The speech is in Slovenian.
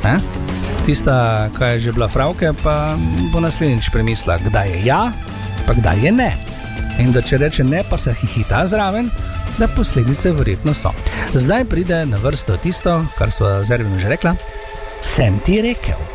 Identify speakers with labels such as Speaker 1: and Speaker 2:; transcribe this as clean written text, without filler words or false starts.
Speaker 1: Tista, kaj je že bila Frauke, pa bo naslednjič premislila, kdaj je ja, pa kdaj je ne. In da če reče ne, pa se hihita zraven, da posledice verjetno so. Zdaj pride na vrsto tisto, kar sva z Ervinom že rekla, sem ti rekel.